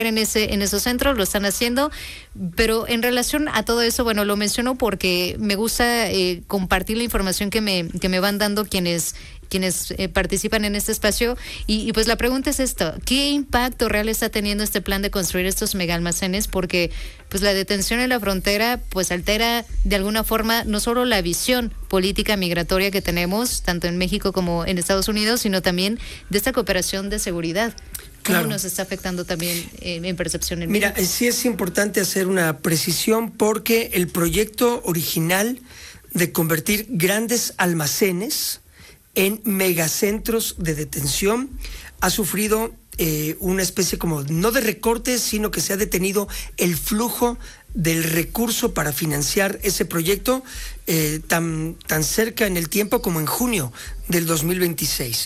en esos centros, lo están haciendo, pero en relación a todo eso, bueno, lo menciono porque me gusta compartir la información que me van dando quienes participan en este espacio y pues la pregunta es esto: ¿qué impacto real está teniendo este plan de construir estos mega almacenes? Porque pues la detención en la frontera pues altera de alguna forma no solo la visión política migratoria que tenemos tanto en México como en Estados Unidos, sino también de esta cooperación de seguridad. ¿Cómo Claro. nos está afectando también en percepción en México? Mira, sí es importante hacer una precisión porque el proyecto original de convertir grandes almacenes en megacentros de detención ha sufrido una especie como no de recortes, sino que se ha detenido el flujo del recurso para financiar ese proyecto tan cerca en el tiempo como en junio del 2026.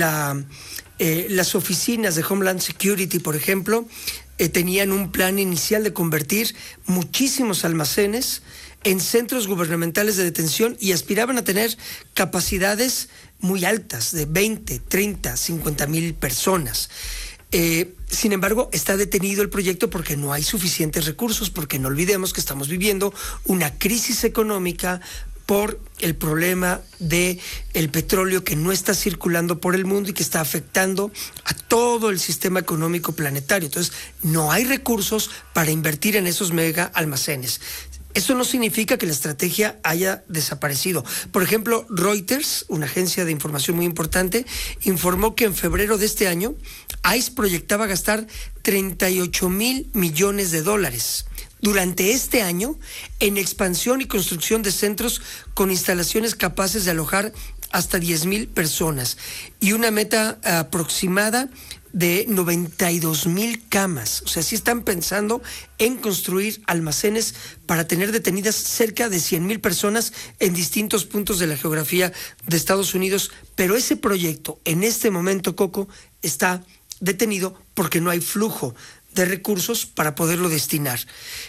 Las oficinas de Homeland Security, por ejemplo, tenían un plan inicial de convertir muchísimos almacenes en centros gubernamentales de detención y aspiraban a tener capacidades muy altas de 20, 30, 50 mil personas. Sin embargo, está detenido el proyecto porque no hay suficientes recursos, porque no olvidemos que estamos viviendo una crisis económica por el problema de el petróleo que no está circulando por el mundo y que está afectando a todo el sistema económico planetario. Entonces, no hay recursos para invertir en esos mega almacenes. Eso no significa que la estrategia haya desaparecido. Por ejemplo, Reuters, una agencia de información muy importante, informó que en febrero de este año ICE proyectaba gastar $38,000 millones durante este año en expansión y construcción de centros con instalaciones capaces de alojar hasta 10,000 personas y una meta aproximada de 92,000 camas. O sea, sí están pensando en construir almacenes para tener detenidas cerca de 100,000 personas en distintos puntos de la geografía de Estados Unidos, pero ese proyecto en este momento, Coco, está detenido porque no hay flujo de recursos para poderlo destinar.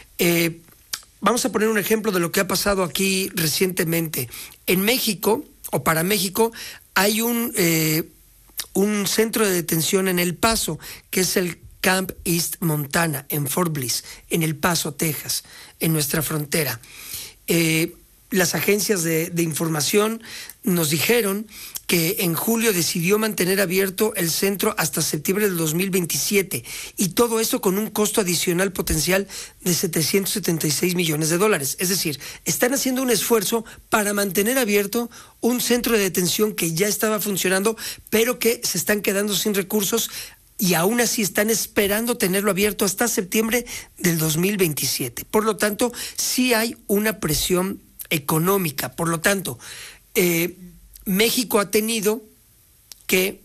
Vamos a poner un ejemplo de lo que ha pasado aquí recientemente. En México, o para México, hay un centro de detención en El Paso, que es el Camp East Montana, en Fort Bliss, en El Paso, Texas, en nuestra frontera. Las agencias de información nos dijeron que en julio decidió mantener abierto el centro hasta septiembre del 2027 y todo esto con un costo adicional potencial de $776 millones. Es decir, están haciendo un esfuerzo para mantener abierto un centro de detención que ya estaba funcionando, pero que se están quedando sin recursos y aún así están esperando tenerlo abierto hasta septiembre del 2027. Por lo tanto, sí hay una presión económica. Por lo tanto, México ha tenido que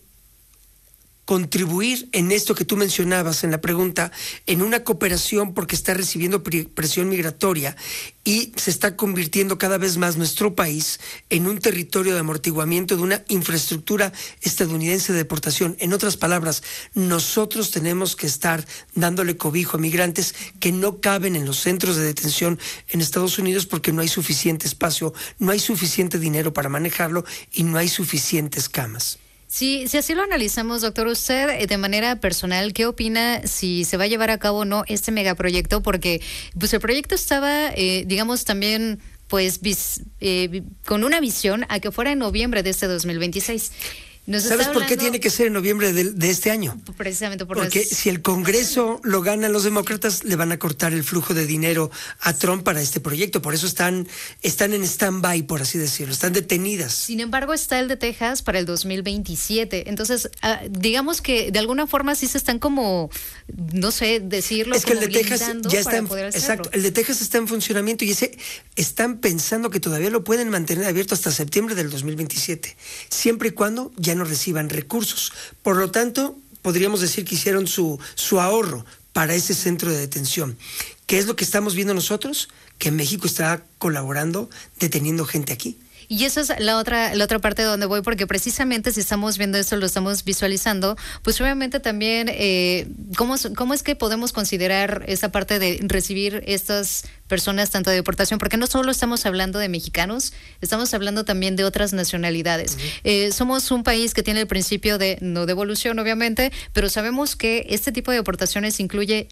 contribuir en esto que tú mencionabas en la pregunta, en una cooperación porque está recibiendo presión migratoria y se está convirtiendo cada vez más nuestro país en un territorio de amortiguamiento de una infraestructura estadounidense de deportación. En otras palabras, nosotros tenemos que estar dándole cobijo a migrantes que no caben en los centros de detención en Estados Unidos porque no hay suficiente espacio, no hay suficiente dinero para manejarlo y no hay suficientes camas. Sí, si así lo analizamos, doctor, usted de manera personal, ¿qué opina si se va a llevar a cabo o no este megaproyecto? Porque pues el proyecto estaba, digamos, también pues con una visión a que fuera en noviembre de este 2026. ¿Sabes por qué tiene que ser en noviembre de este año? Precisamente porque si el Congreso lo ganan los demócratas, le van a cortar el flujo de dinero a Trump para este proyecto. Por eso están en stand-by, por así decirlo, están detenidas. Sin embargo, está el de Texas para el 2027. Entonces, digamos que de alguna forma sí se están como, no sé, decirlo. Es que el de Texas ya está exacto, el de Texas está en funcionamiento y ese están pensando que todavía lo pueden mantener abierto hasta septiembre del 2027, siempre y cuando ya no reciban recursos. Por lo tanto, podríamos decir que hicieron su ahorro para ese centro de detención. ¿Qué es lo que estamos viendo nosotros? Que México está colaborando, deteniendo gente aquí. Y esa es la otra parte de donde voy, porque precisamente si estamos viendo esto, lo estamos visualizando, pues obviamente también ¿cómo es que podemos considerar esa parte de recibir estas personas tanto de deportación? Porque no solo estamos hablando de mexicanos, estamos hablando también de otras nacionalidades. Somos un país que tiene el principio de no devolución, obviamente, pero sabemos que este tipo de deportaciones incluye